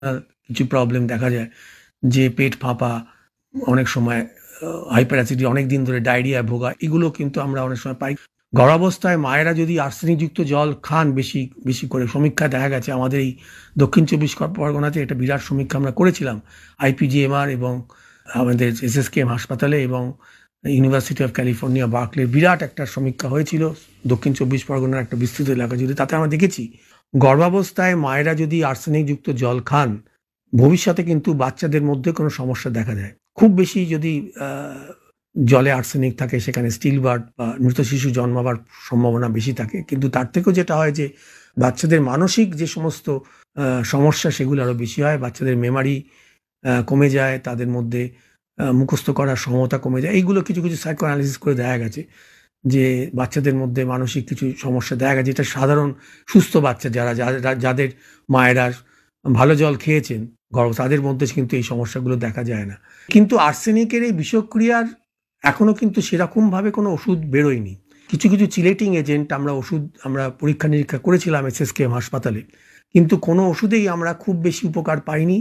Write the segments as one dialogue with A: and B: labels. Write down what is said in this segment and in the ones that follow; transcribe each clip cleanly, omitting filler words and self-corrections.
A: কিছু প্রবলেম দেখা যায়, যে পেট ফাঁপা, অনেক সময় হাইপার অ্যাসিডি, অনেক দিন ধরে ডায়রিয়া ভোগা, এগুলো কিন্তু আমরা অনেক সময় পাই। গর্ভাবস্থায় মায়েরা যদি আর্সেনিকযুক্ত জল খান বেশি বেশি করে, সমীক্ষায় দেখা গেছে আমাদের এই দক্ষিণ চব্বিশ পরগনাতে একটা বিরাট সমীক্ষা আমরা করেছিলাম IPGMR এবং আমাদের SSKM হাসপাতালে এবং ইউনিভার্সিটি অফ ক্যালিফোর্নিয়া বার্কলির বিরাট একটা সমীক্ষা হয়েছিল দক্ষিণ চব্বিশ পরগনার একটা বিস্তৃত এলাকা জুড়ে। তাতে আমরা দেখেছি গর্ভাবস্থায় মায়েরা যদি আর্সেনিকযুক্ত জল খান, ভবিষ্যতে কিন্তু বাচ্চাদের মধ্যে কোনো সমস্যা দেখা যায়। খুব বেশি যদি জলে আর্সেনিক থাকে, সেখানে স্টিল বার্ড বা মৃত শিশু জন্মাবার সম্ভাবনা বেশি থাকে। কিন্তু তার থেকেও যেটা হয় যে বাচ্চাদের মানসিক যে সমস্ত সমস্যা, সেগুলো আরও বেশি হয়। বাচ্চাদের মেমারি কমে যায়, তাদের মধ্যে মুখস্থ করার ক্ষমতা কমে যায়। এইগুলো কিছু কিছু সাইকো অ্যানালিসিস করে দেখা গেছে যে বাচ্চাদের মধ্যে মানসিক কিছু সমস্যা দেখা গেছে। এটা সাধারণ সুস্থ বাচ্চা যাদের মায়েরা ভালো জল খেয়েছেন তাদের মধ্যে কিন্তু এই সমস্যাগুলো দেখা যায় না। কিন্তু আর্সেনিকের এই বিষক্রিয়ার এখনো কিন্তু সেরকমভাবে কোনো ওষুধ বেরোয়নি। কিছু কিছু চিলেটিং এজেন্ট আমরা পরীক্ষা নিরীক্ষা করেছিলাম SSKM হাসপাতালে, কিন্তু কোনো ওষুধেই আমরা খুব বেশি উপকার পাইনি।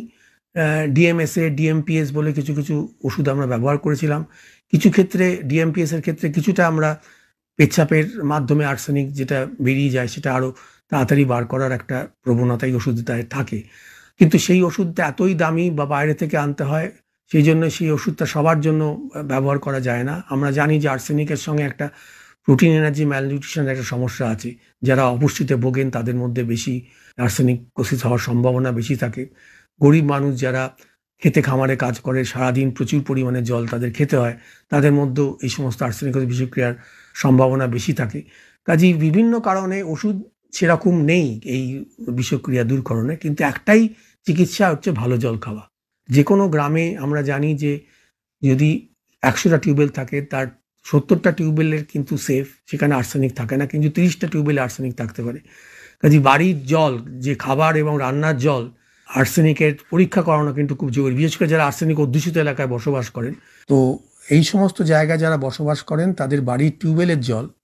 A: DMSA, DMPS বলে কিছু কিছু ওষুধ আমরা ব্যবহার করেছিলাম। কিছু ক্ষেত্রে DMPS এর ক্ষেত্রে কিছুটা আমরা পেচ্ছাপের মাধ্যমে আর্সেনিক যেটা বেরিয়ে যায় সেটা আরও তাড়াতাড়ি বার করার একটা প্রবণতাই ওষুধটায় থাকে। কিন্তু সেই ওষুধটা এতই দামি বা বাইরে থেকে আনতে হয়, সেই জন্য সেই ওষুধটা সবার জন্য ব্যবহার করা যায় না। আমরা জানি যে আর্সেনিকের সঙ্গে একটা প্রোটিন এনার্জি ম্যালনিউট্রিশনের একটা সমস্যা আছে। যারা অপুষ্টিতে ভোগেন তাদের মধ্যে বেশি আর্সেনিকোসিস হওয়ার সম্ভাবনা বেশি থাকে। গরিব মানুষ যারা খেতে খামারে কাজ করে, সারাদিন প্রচুর পরিমাণে জল তাদের খেতে হয়, তাদের মধ্যেও এই সমস্ত আর্সেনিকোসিস বিষক্রিয়ার সম্ভাবনা বেশি থাকে। কাজেই বিভিন্ন কারণে ওষুধ সেরকম নেই এই বিষক্রিয়া দূরকরণে, কিন্তু একটাই চিকিৎসা হচ্ছে ভালো জল খাওয়া। যে কোনো গ্রামে আমরা জানি যে যদি 100টা টিউবওয়েল থাকে, তার 70টা টিউবওয়েলের কিন্তু সেফ, সেখানে আর্সেনিক থাকে না, কিন্তু 30টা টিউবওয়েলে আর্সেনিক থাকতে পারে। কাজেই বাড়ির জল, যে খাবার এবং রান্নার জল, আর্সেনিকের পরীক্ষা করানো কিন্তু খুব জরুরি, বিশেষ করে যারা আর্সেনিক অধ্যুষিত এলাকায় বসবাস করেন। তো এই সমস্ত জায়গায় যারা বসবাস করেন তাদের বাড়ির টিউবওয়েলের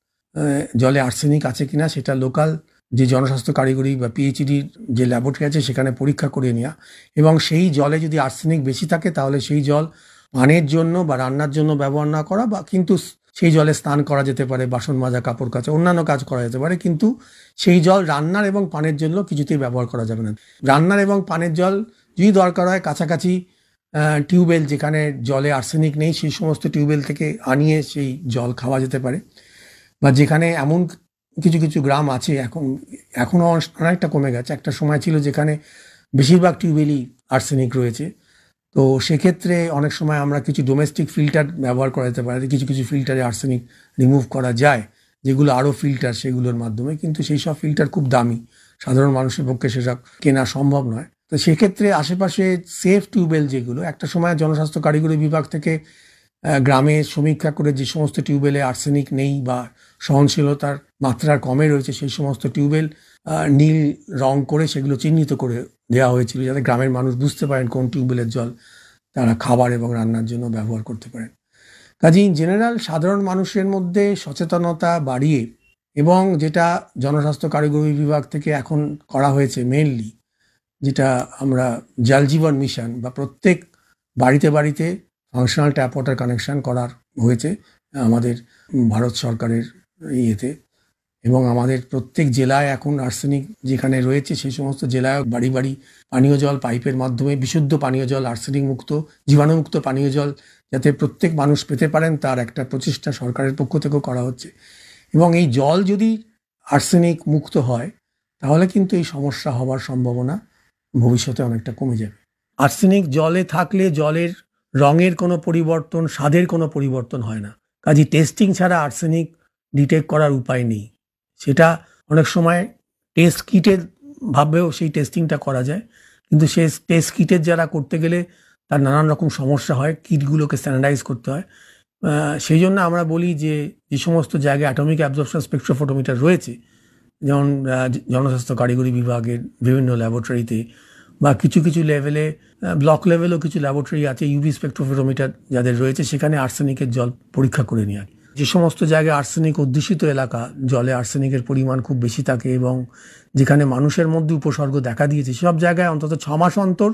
A: জলে আর্সেনিক আছে কিনা সেটা লোকাল যে জনস্বাস্থ্য কারিগরি বা PHED যে ল্যাবরেটরি আছে সেখানে পরীক্ষা করে নেওয়া, এবং সেই জলে যদি আর্সেনিক বেশি থাকে তাহলে সেই জল পানের জন্য বা রান্নার জন্য ব্যবহার না করা, বা কিন্তু সেই জলে স্নান করা যেতে পারে, বাসন মাজা, কাপড় কাচা, অন্যান্য কাজ করা যেতে পারে, কিন্তু সেই জল রান্নার এবং পানের জন্য কিছুতেই ব্যবহার করা যাবে না। রান্নার এবং পানের জল যদি দরকার হয় কাছাকাছি টিউবওয়েল যেখানে জলে আর্সেনিক নেই সেই সমস্ত টিউবওয়েল থেকে আনিয়ে সেই জল খাওয়া যেতে পারে। বা যেখানে এমন কিছু কিছু গ্রাম আছে, এখনও অনেকটা কমে গেছে, একটা সময় ছিল যেখানে বেশিরভাগ টিউবওয়েলই আর্সেনিক রয়েছে। তো সেক্ষেত্রে অনেক সময় আমরা কিছু ডোমেস্টিক ফিল্টার ব্যবহার করা যেতে পারে। কিছু কিছু ফিল্টারে আর্সেনিক রিমুভ করা যায়, যেগুলো আরও ফিল্টার, সেগুলোর মাধ্যমে। কিন্তু সেই সব ফিল্টার খুব দামি, সাধারণ মানুষের পক্ষে সেসব কেনা সম্ভব নয়। তো সেক্ষেত্রে আশেপাশে সেফ টিউবওয়েল যেগুলো, একটা সময় জনস্বাস্থ্য কারিগরি বিভাগ থেকে গ্রামে সমীক্ষা করে যে সমস্ত টিউবওয়েলে আর্সেনিক নেই বা সহনশীলতার মাত্রা কমে রয়েছে, সেই সমস্ত টিউবওয়েল নীল রং করে সেগুলো চিহ্নিত করে দেওয়া হয়েছিল, যাতে গ্রামের মানুষ বুঝতে পারেন কোন টিউবওয়েলের জল তারা খাবার এবং রান্নার জন্য ব্যবহার করতে পারেন। কাজেই ইন জেনারেল সাধারণ মানুষের মধ্যে সচেতনতা বাড়িয়ে, এবং যেটা জনস্বাস্থ্য কারিগরি বিভাগ থেকে এখন করা হয়েছে মেনলি, যেটা আমরা জল জীবন মিশন বা প্রত্যেক বাড়িতে বাড়িতে ফাংশনাল ট্যাপ ওয়াটার কানেকশান করার হয়েছে আমাদের ভারত সরকারের ইয়েতে, এবং আমাদের প্রত্যেক জেলায় এখন আর্সেনিক যেখানে রয়েছে সেই সমস্ত জেলায় বাড়ি বাড়ি পানীয় জল পাইপের মাধ্যমে, বিশুদ্ধ পানীয় জল, আর্সেনিক মুক্ত, জীবাণুমুক্ত পানীয় জল যাতে প্রত্যেক মানুষ পেতে পারেন তার একটা প্রচেষ্টা সরকারের পক্ষ থেকেও করা হচ্ছে। এবং এই জল যদি আর্সেনিক মুক্ত হয় তাহলে কিন্তু এই সমস্যা হওয়ার সম্ভাবনা ভবিষ্যতে অনেকটা কমে যাবে। আর্সেনিক জলে থাকলে জলের রঙের কোনো পরিবর্তন, স্বাদের কোনো পরিবর্তন হয় না। কাজেই টেস্টিং ছাড়া আর্সেনিক ডিটেক্ট করার উপায় নেই। সেটা অনেক সময় টেস্ট কিটের ভাবেও সেই টেস্টিংটা করা যায়, কিন্তু সে টেস্ট কিটের যারা করতে গেলে তার নানান রকম সমস্যা হয়, কিটগুলোকে স্ট্যান্ডার্ডাইজ করতে হয়। সেই জন্য আমরা বলি যে যে সমস্ত জায়গায় অ্যাটমিক অ্যাবজর্পশন স্পেকট্রোফোটোমিটার রয়েছে, যেমন জনস্বাস্থ্য কারিগরি বিভাগের বিভিন্ন ল্যাবরেটরিতে, বা কিছু কিছু লেভেলে ব্লক লেভেলও কিছু ল্যাবরেটরি আছে, UV স্পেকট্রোফোটোমিটার যাদের রয়েছে, সেখানে আর্সেনিকের জল পরীক্ষা করে নেওয়া। যে সমস্ত জায়গায় আর্সেনিক অধ্যুষিত এলাকা, জলে আর্সেনিকের পরিমাণ খুব বেশি থাকে এবং যেখানে মানুষের মধ্যে উপসর্গ দেখা দিয়েছে, সব জায়গায় অন্তত 6 মাস অন্তর